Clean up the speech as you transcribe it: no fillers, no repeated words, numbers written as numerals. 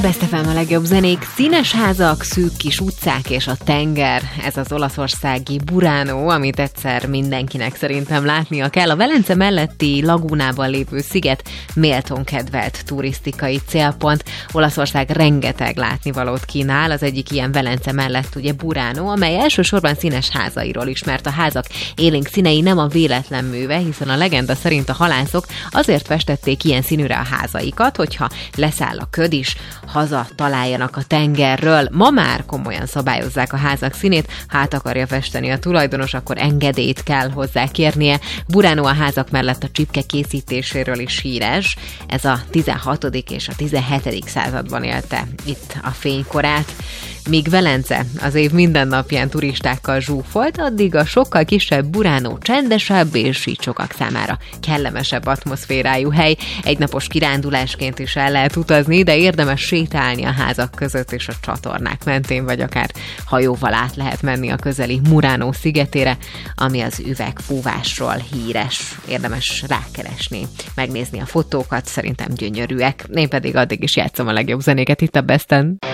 Best FM a legjobb zenék, színes házak, szűk kis utcák és a tenger. Ez az olaszországi Burano, amit egyszer mindenkinek szerintem látnia kell. A Velence melletti lagúnában lévő sziget méltón kedvelt turisztikai célpont. Olaszország rengeteg látnivalót kínál, az egyik ilyen Velence mellett ugye Burano, amely elsősorban színes házairól ismert. A házak élénk színei nem a véletlen műve, hiszen a legenda szerint a halászok azért festették ilyen színűre a házaikat, hogyha leszáll a köd is, haza találjanak a tengerről. Ma már komolyan szabályozzák a házak színét, hát akarja festeni a tulajdonos, akkor engedélyt kell hozzá kérnie. Burano a házak mellett a csipke készítéséről is híres. Ez a 16. és a 17. században élte itt a fénykorát. Míg Velence az év minden napján turistákkal zsúfolt, addig a sokkal kisebb Burano csendesebb és így sokak számára kellemesebb atmoszférájú hely. Egynapos kirándulásként is el lehet utazni, de érdemes sétálni a házak között és a csatornák mentén, vagy akár hajóval át lehet menni a közeli Murano szigetére, ami az üvegfúvásról híres. Érdemes rákeresni, megnézni a fotókat, szerintem gyönyörűek. Én pedig addig is játszom a legjobb zenéket itt a Besten.